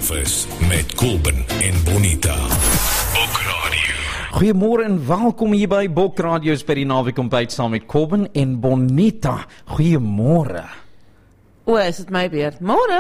Breakfast met Colben en Bonita. Bok Radio. Goeiemôre en welkom hier by Bok Radio by die naweek ontbyt saam met Colben en Bonita. Goeiemôre. O, is dit my beurt? Môre?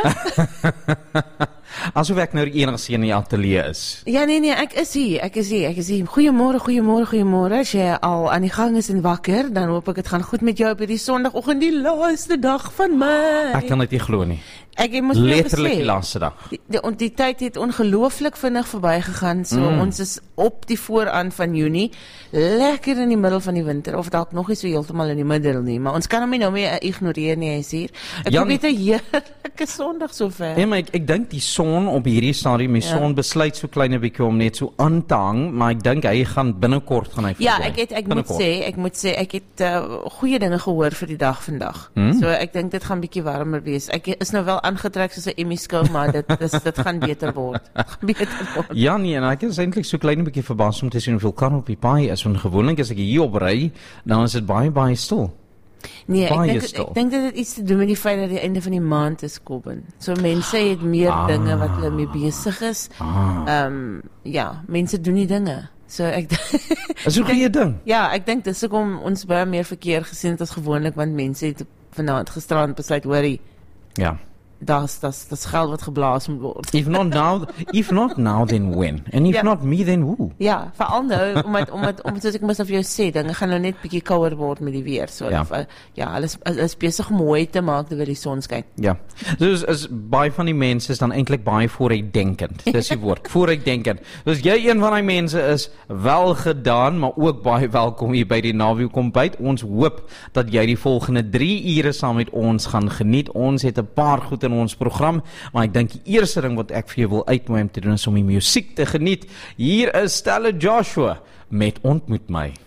Asof ek nou die enigste in die ateljee is. Ja, nee, ek is hier. Goeiemôre. As jy al aan die gang is en wakker, dan hoop ek dit gaan goed met jou op hierdie Sondagoggend, die laaste dag van my. Ek kan dit nie glo nie. Ek moes Letterlik die laaste dag. Die tyd het ongelooflik vinnig verbygegaan. So ons is op die vooraan van Junie, lekker in die middel van die winter, of dalk nog nie so heeltemal in die middel nie, maar ons kan hom nie nou meer ignoreer nie, hy is hier. Ek hoop dit 'n heerlike Sondag sover. Ja, maar ek dink die son op hierdie stadium, die son besluit so klein 'n bietjie om net so aan te hang, maar ek dink hy gaan binnekort gaan hy Ja, ek moet sê ek het goeie dinge gehoor vir die dag vandag. So ek dink dit gaan bietjie warmer wees. Ek is nou wel aangetrek soos 'n Emmy-skou, maar dit gaan beter word. Ja, nee, en ek is eintlik so klein 'n bietjie verbaas om te sien hoeveel kar op die paai is, want gewoonlik as ek hier op ry, dan is dit baie stil. Nee, ek dink dit het iets te doen met die feit dat die einde van die maand is, Colben. So mense het meer dinge wat hulle mee besig is. Ja, mense doen nie dinge. So ek is 'n goeie ding. Ja, ek dink dis hoekom ons baie meer verkeer gesien het as gewoonlik, want mense het vanaand gisterand besluit, hoorie. Ja. Das geld wat geblaas moet word. If not now, then when? And if not me, then who? Ja, veral nou, omdat soos ek mis of jou sê, dinge gaan nou net bietjie kouer word met die weer. So, hulle is besig om mooi te maak terwyl die son skyn. Ja, dus is baie van die mense is dan eintlik baie vooruitdenkend. Dis die woord, vooruitdenkend. Dus jy een van die mense is, wel gedaan, maar ook baie welkom hier by die naweek ontbyt. Ons hoop dat jy die volgende 3 ure saam met ons gaan geniet. Ons het 'n paar goed in ons program, maar ek dink die eerste ding wat ek vir jou wil uitnooi om te doen is om die musiek te geniet. Hier is Stella Joshua met Ontmoet My.